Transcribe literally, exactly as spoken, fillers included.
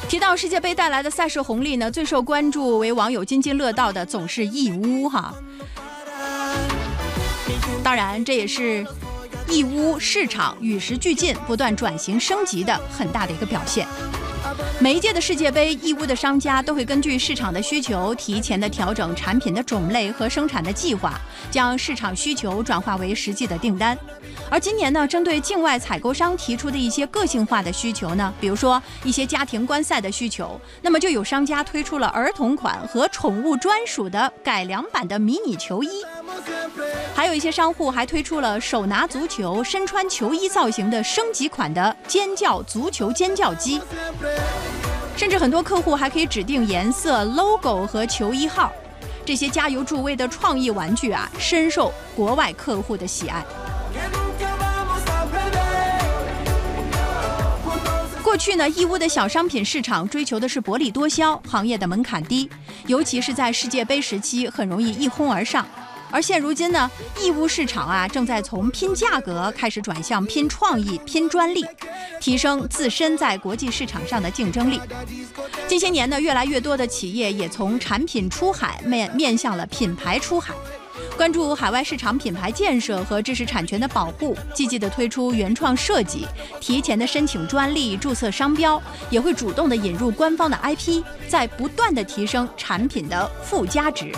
提到世界杯带来的赛事红利呢，最受关注为网友津津乐道的总是义乌哈。当然，这也是义乌市场与时俱进、不断转型升级的很大的一个表现。每一届的世界杯，义乌的商家都会根据市场的需求，提前的调整产品的种类和生产的计划，将市场需求转化为实际的订单。而今年呢，针对境外采购商提出的一些个性化的需求呢，比如说一些家庭观赛的需求，那么就有商家推出了儿童款和宠物专属的改良版的迷你球衣。还有一些商户还推出了手拿足球、身穿球衣造型的升级款的尖叫足球尖叫机，甚至很多客户还可以指定颜色、logo 和球衣号。这些加油助威的创意玩具啊，深受国外客户的喜爱。过去呢，义乌的小商品市场追求的是薄利多销，行业的门槛低，尤其是在世界杯时期，很容易一哄而上。而现如今呢，义乌市场啊，正在从拼价格开始转向拼创意、拼专利，提升自身在国际市场上的竞争力。近些年呢，越来越多的企业也从产品出海面面向了品牌出海，关注海外市场品牌建设和知识产权的保护，积极的推出原创设计，提前的申请专利、注册商标，也会主动的引入官方的 I P， 在不断的提升产品的附加值。